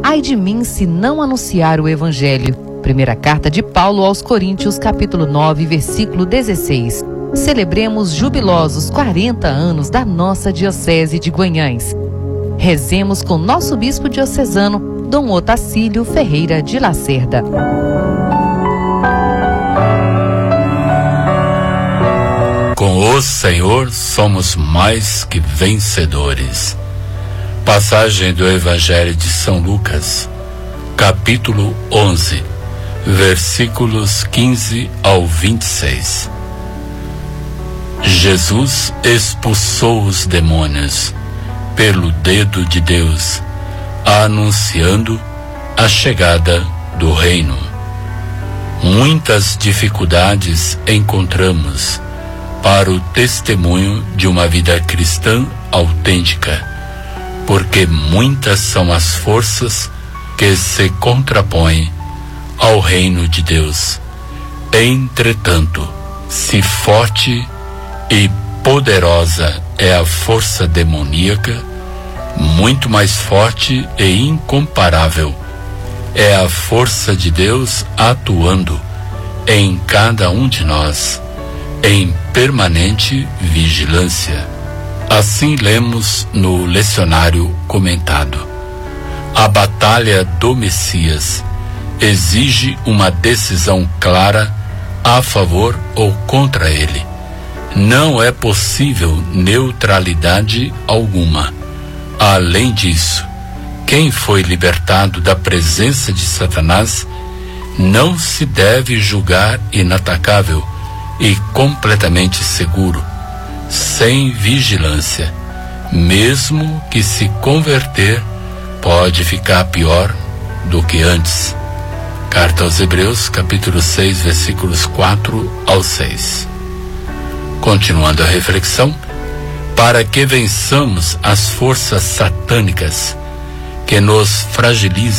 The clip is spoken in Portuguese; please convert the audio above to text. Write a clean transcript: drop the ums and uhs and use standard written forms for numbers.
Ai de mim se não anunciar o Evangelho. Primeira carta de Paulo aos Coríntios, capítulo 9, versículo 16. Celebremos jubilosos 40 anos da nossa Diocese de Guanhães. Rezemos com nosso bispo diocesano, Dom Otacílio Ferreira de Lacerda. Com o Senhor somos mais que vencedores. Passagem do Evangelho de São Lucas, capítulo 11, versículos 15 ao 26. Jesus expulsou os demônios pelo dedo de Deus, anunciando a chegada do reino. Muitas dificuldades encontramos para o testemunho de uma vida cristã autêntica, porque muitas são as forças que se contrapõem ao reino de Deus. Entretanto, se forte e poderosa é a força demoníaca, muito mais forte e incomparável é a força de Deus atuando em cada um de nós, em permanente vigilância. Assim lemos no lecionário comentado: a batalha do Messias exige uma decisão clara a favor ou contra ele. Não é possível neutralidade alguma. Além disso, quem foi libertado da presença de Satanás não se deve julgar inatacável e completamente seguro, sem vigilância. Mesmo que se converter, pode ficar pior do que antes. Carta aos Hebreus, capítulo 6, versículos 4 ao 6. Continuando a reflexão, para que vençamos as forças satânicas que nos fragilizam